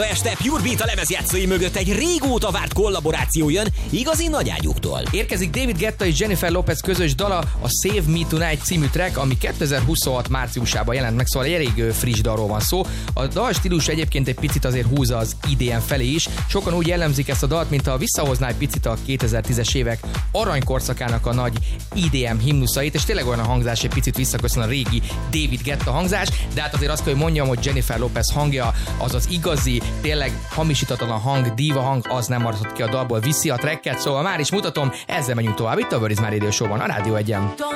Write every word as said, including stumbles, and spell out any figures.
Este Pure Beat a lemezjátszói mögött egy régóta várt kollaboráció jön igazi nagyágyúktól. Érkezik David Guetta és Jennifer Lopez közös dala, a Save Me Tonight című track, ami kétezer-huszonhat márciusában jelent meg, szóval egy elég friss dalról van szó. A dal stílus egyébként egy picit azért húzza az i dé em felé is. Sokan úgy jellemzik ezt a dalt, mint ha visszahozná egy picit a kétezer-tízes évek aranykorszakának a nagy i dé em himnuszait, és tényleg olyan a hangzás, egy picit visszaköszön a régi David Guetta hangzás, de hát azért azt kell, hogy mondjam, hogy Jennifer Lopez hangja az az igazi, tényleg hamisítatlan hang, diva hang, az nem maradhat ki a dalból, viszi a tracket, szóval már is mutatom, ezzel megyünk tovább itt a Where is My Radio Show-ban, a Rádió Egyen.